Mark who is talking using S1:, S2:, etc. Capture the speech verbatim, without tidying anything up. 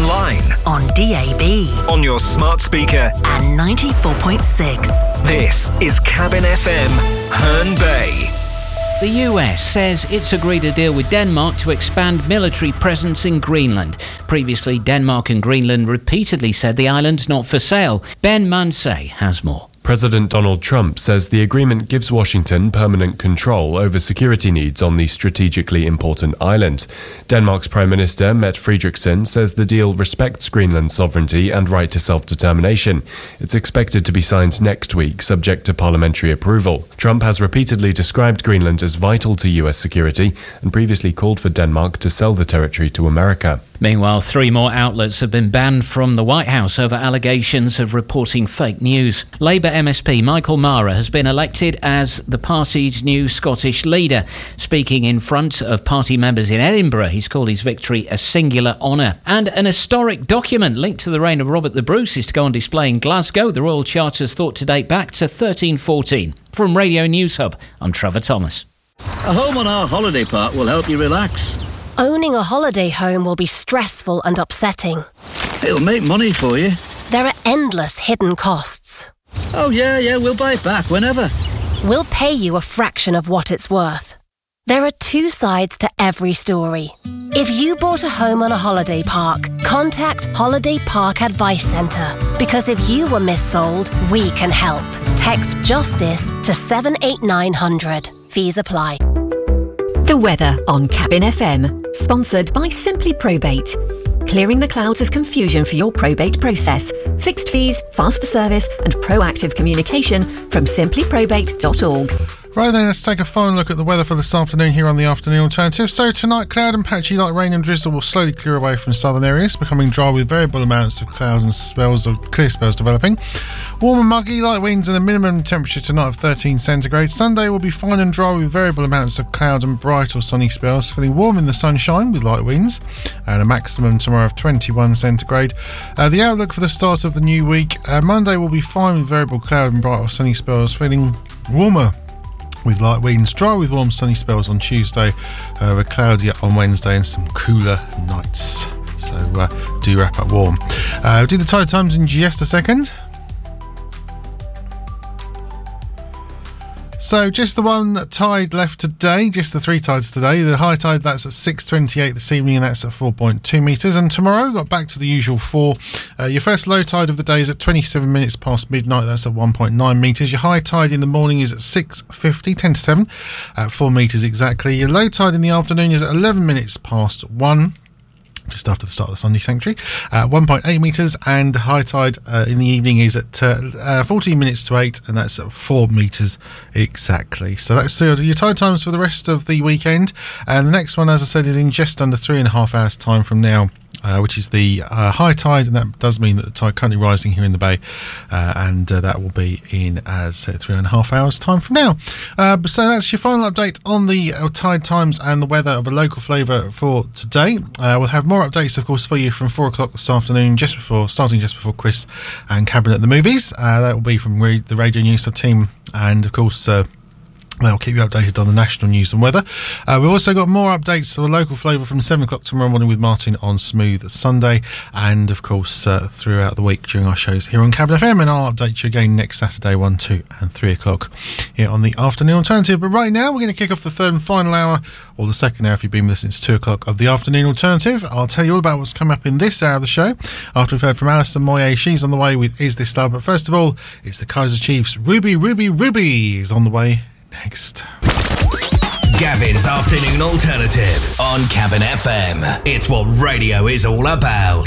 S1: online,
S2: on D A B,
S1: on your smart speaker,
S2: and ninety-four point six.
S1: This is Cabin F M, Herne Bay.
S3: The U S says it's agreed a deal with Denmark to expand military presence in Greenland. Previously, Denmark and Greenland repeatedly said the island's not for sale. Ben Mansay has more.
S4: President Donald Trump says the agreement gives Washington permanent control over security needs on the strategically important island. Denmark's Prime Minister, Mette Frederiksen, says the deal respects Greenland's sovereignty and right to self-determination. It's expected to be signed next week, subject to parliamentary approval. Trump has repeatedly described Greenland as vital to U S security and previously called for Denmark to sell the territory to America.
S3: Meanwhile, three more outlets have been banned from the White House over allegations of reporting fake news. Labour M S P Michael Mara has been elected as the party's new Scottish leader. Speaking in front of party members in Edinburgh, he's called his victory a singular honour. And an historic document linked to the reign of Robert the Bruce is to go on display in Glasgow. The Royal Charter is thought to date back to thirteen fourteen. From Radio News Hub, I'm Trevor Thomas.
S5: A home on our holiday park will help you relax.
S6: Owning a holiday home will be stressful and upsetting.
S5: It'll make money for you.
S6: There are endless hidden costs.
S5: Oh yeah, yeah, we'll buy it back whenever.
S6: We'll pay you a fraction of what it's worth. There are two sides to every story. If you bought a home on a holiday park, contact Holiday Park Advice Centre. Because if you were missold, we can help. Text JUSTICE to seven eight nine hundred. Fees apply.
S7: The weather on Cabin F M, sponsored by Simply Probate. Clearing the clouds of confusion for your probate process. Fixed fees, faster service and proactive communication from simply probate dot org.
S8: Right then, let's take a final look at the weather for this afternoon here on the Afternoon Alternative. So tonight, cloud and patchy light rain and drizzle will slowly clear away from southern areas, becoming dry with variable amounts of clouds and spells of clear spells developing. Warm and muggy, light winds and a minimum temperature tonight of thirteen centigrade. Sunday will be fine and dry with variable amounts of cloud and bright or sunny spells, feeling warm in the sunshine with light winds, and a maximum tomorrow of twenty-one centigrade. Uh, the outlook for the start of the new week, uh, Monday will be fine with variable cloud and bright or sunny spells, feeling warmer with light winds, dry with warm sunny spells on Tuesday, uh, with cloudy on Wednesday and some cooler nights. So uh, do wrap up warm. Uh, do the tide times in just a second. So just the one tide left today, just the three tides today. The high tide, that's at six twenty-eight this evening, and that's at four point two metres. And tomorrow, we've got back to the usual four. Uh, your first low tide of the day is at twenty-seven minutes past midnight, that's at one point nine metres. Your high tide in the morning is at six fifty, ten to seven, at four metres exactly. Your low tide in the afternoon is at eleven minutes past one. Just after the start of the Sunday Sanctuary, uh, one point eight metres, and high tide uh, in the evening is at uh, uh, fourteen minutes to eight, and that's at four metres exactly. So that's uh, your tide times for the rest of the weekend. And the next one, as I said, is in just under three and a half hours' time from now. Uh, which is the uh, high tide, and that does mean that the tide currently rising here in the bay, uh, and uh, that will be in as uh, three and a half hours time from now. Uh, so that's your final update on the uh, tide times and the weather of a local flavour for today. Uh, we'll have more updates, of course, for you from four o'clock this afternoon, just before starting just before Chris and Cabin at the Movies. Uh, that will be from re- the Radio News Sub team, and of course. Uh, They'll keep you updated on the national news and weather. Uh, we've also got more updates of a local flavour from seven o'clock tomorrow morning with Martin on Smooth Sunday. And, of course, uh, throughout the week during our shows here on Cabin F M. And I'll update you again next Saturday, one, two and three o'clock here on the Afternoon Alternative. But right now, we're going to kick off the third and final hour, or the second hour if you've been with us since two o'clock of the Afternoon Alternative. I'll tell you all about what's coming up in this hour of the show after we've heard from Alison Moyet. She's on the way with Is This Love? But first of all, it's the Kaiser Chiefs. Ruby, Ruby, Ruby is on the way next.
S1: Gavin's Afternoon Alternative on Cabin F M. It's what radio is all about.